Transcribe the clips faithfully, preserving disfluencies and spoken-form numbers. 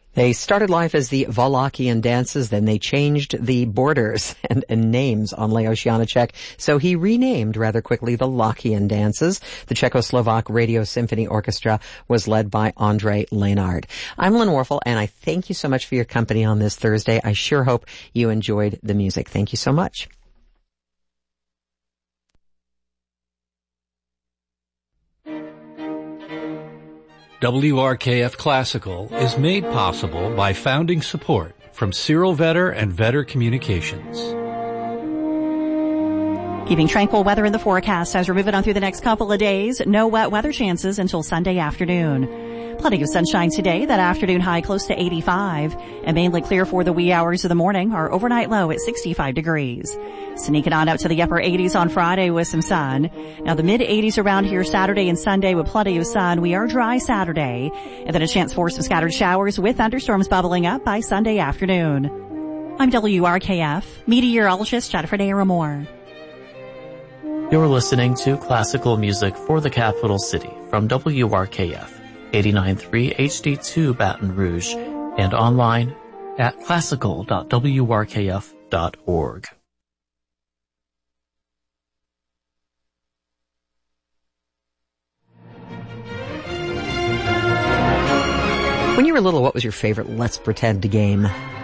They started life as the Wallachian dances, then they changed the borders and, and names on Leos Janáček, so he renamed rather quickly the Lachian dances. The Czechoslovak Radio Symphony Orchestra was led by André Lénard. I'm Lynn Warfel, and I thank you so much for your company on this Thursday. I sure hope you enjoyed the music. Thank you so much. W R K F Classical is made possible by founding support from Cyril Vetter and Vetter Communications. Keeping tranquil weather in the forecast as we're moving on through the next couple of days. No wet weather chances until Sunday afternoon. Plenty of sunshine today, that afternoon high close to eighty-five, and mainly clear for the wee hours of the morning. Our overnight low at sixty-five degrees. Sneaking on up to the upper eighties on Friday with some sun. Now the mid eighties around here Saturday and Sunday with plenty of sun. We are dry Saturday, and then a chance for some scattered showers with thunderstorms bubbling up by Sunday afternoon. I'm W R K F meteorologist Jennifer Naramore. You're listening to classical music for the capital city from W R K F. eighty-nine point three H D two Baton Rouge and online at classical dot w r k f dot org. When you were little, what was your favorite Let's Pretend game?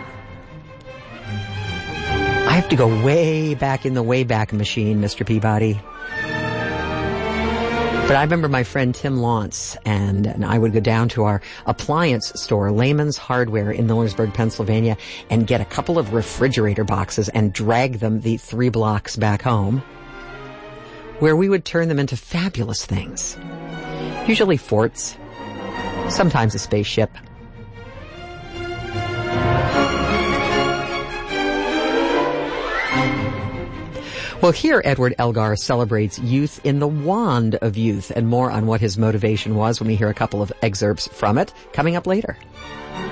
I have to go way back in the Wayback Machine, Mister Peabody. But I remember my friend Tim Launce, and, and I would go down to our appliance store, Lehman's Hardware in Millersburg, Pennsylvania, and get a couple of refrigerator boxes and drag them the three blocks back home, where we would turn them into fabulous things. Usually forts, sometimes a spaceship. Well, here Edward Elgar celebrates youth in the wand of youth, and more on what his motivation was when we hear a couple of excerpts from it coming up later.